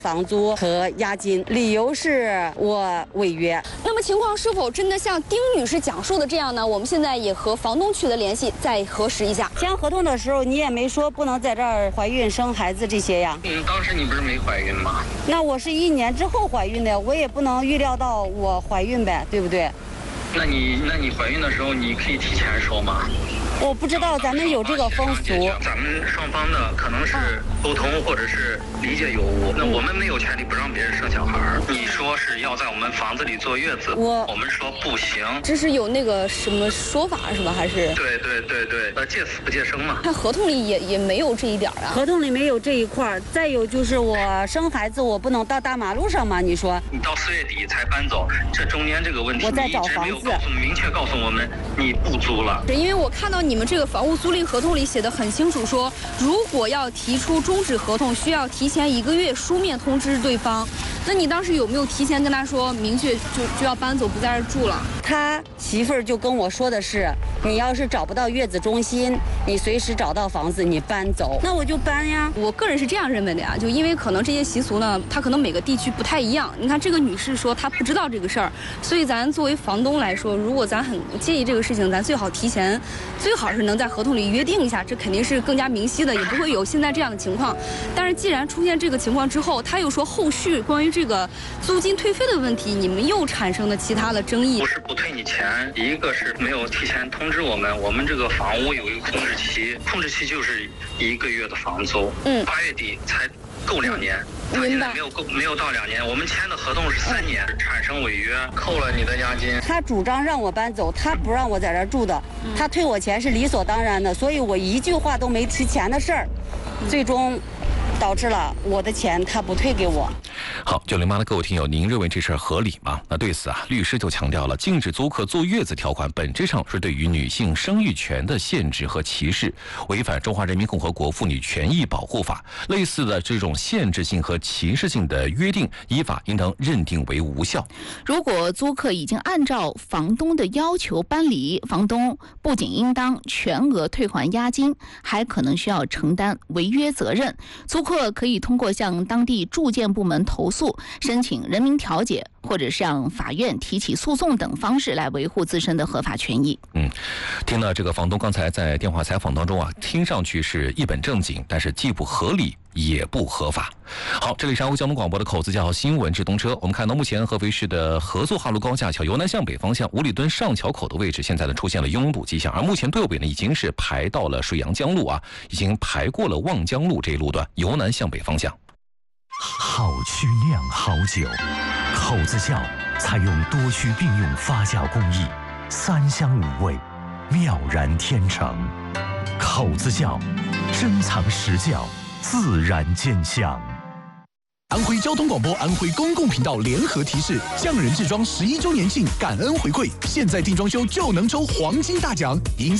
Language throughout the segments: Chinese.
房租和押金，理由是我违约。 那么情况是否真的像丁女士讲述的这样呢？我们现在也和房东取得联系，再核实一下。 签合同的时候你也没说不能在这儿怀孕生孩子这些呀。 当时你不是没怀孕吗？ 那我是1年之后怀孕的，我也不能预料到我怀孕呗，对不对？ 那你怀孕的时候你可以提前说吗？ 我不知道咱们有这个风俗， 咱们双方的可能是沟通或者是理解有误，那我们没有权利不让别人生小孩。你说是要在我们房子里坐月子，我们说不行， 这是有那个什么说法是吧？还是对，借死不借生嘛。 看合同里也没有这一点啊， 合同里没有这一块。再有就是我生孩子我不能到大马路上吗？你说你到4月底才搬走，这中间这个问题我在找房子， 明确告诉我们你不租了。 因为我看到你们这个房屋租赁合同里写的很清楚，说如果要提出终止合同，需要提前1个月书面通知对方。那你当时有没有提前跟他说，明确就要搬走，不在这儿住了？ 他媳妇儿就跟我说的是，你要是找不到月子中心，你随时找到房子你搬走，那我就搬呀。 我个人是这样认为的呀，就因为可能这些习俗呢，它可能每个地区不太一样。你看这个女士说她不知道这个事儿，所以咱作为房东来说，如果咱很介意这个事情，咱最好提前，最好是能在合同里约定一下，这肯定是更加明晰的，也不会有现在这样的情况。但是既然出现这个情况之后，他又说后续关于这个租金退费的问题，你们又产生了其他的争议。 不是不退你钱，一个是没有提前通知我们这个房屋有一个控制期，控制期就是1个月的房租。8月底才够2年。他现在没有到2年，我们签的合同是3年，产生违约，扣了你的押金。 他主张让我搬走，他不让我在这儿住的，他退我钱是理所当然的，所以我一句话都没提钱的事儿，最终导致了我的钱他不退给我。 好，908的各位听友，您认为这事儿合理吗？那对此啊，律师就强调了，禁止租客坐月子条款本质上是对于女性生育权的限制和歧视，违反《中华人民共和国妇女权益保护法》。类似的这种限制性和歧视性的约定，依法应当认定为无效。 如果租客已经按照房东的要求搬离，房东不仅应当全额退还押金，还可能需要承担违约责任。租客可以通过向当地住建部门投诉，申请人民调解，或者向法院提起诉讼等方式来维护自身的合法权益。 听了这个房东刚才在电话采访当中啊，听上去是一本正经，但是既不合理也不合法。好，这里是安徽交通广播的口子叫新闻直通车。我们看到目前合肥市的合作哈路高架桥由南向北方向五里墩上桥口的位置，现在呢出现了拥堵迹象，而目前队尾呢已经是排到了水阳江路啊，已经排过了望江路这一路段，由南向北方向。 好曲酿好酒，口子窖采用多区并用发酵工艺，3香5味，妙然天成。口子窖，珍藏实窖，自然见香。 安徽交通广播、安徽公共频道联合提示：匠人制装11周年庆感恩回馈，现在订装修就能抽黄金大奖，赢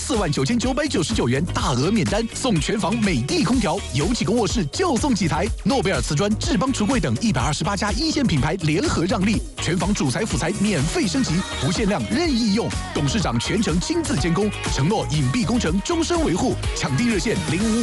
49999元大额免单，送全房美的空调，有几个卧室就送几台。诺贝尔瓷砖、智邦橱柜等128家一线品牌联合让利，全房主材辅材免费升级，不限量任意用，董事长全程亲自监工，承诺隐蔽工程终身维护。抢订热线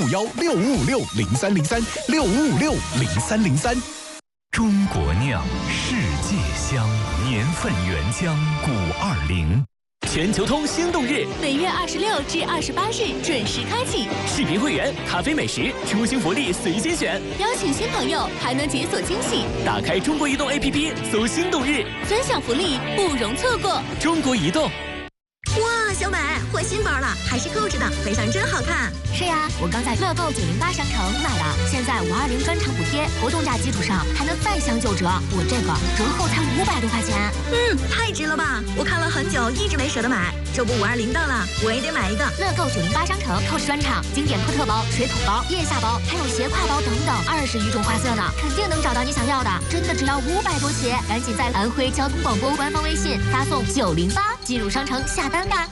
05516556030365560303。 中国酿，世界香，年份原浆520。 全球通心动日， 每月26至28日准时开启。 视频会员、咖啡美食、出行福利随心选， 邀请新朋友还能解锁惊喜。 打开中国移动 APP，搜心动日， 分享福利不容错过。 中国移动。 哇，小美换新包了，还是购置的，配上真好看。 是呀，我刚在乐购908商城买的，现在520专场补贴，活动价基础上还能再享9折，我这个折后才500多块钱。 太值了吧！我看了很久，一直没舍得买，这不520到了，我也得买一个。 乐购908商城购置专场，经典托特包、水桶包、腋下包，还有斜挎包等等，20余种花色呢，肯定能找到你想要的，真的只要500多起，赶紧在安徽交通广播官方微信发送908进入商城下单吧。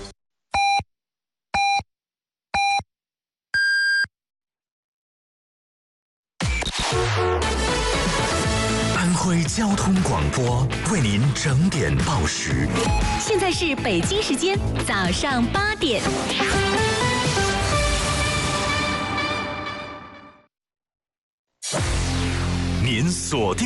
安徽交通广播为您整点报时。 现在是北京时间早上8点。 年您锁定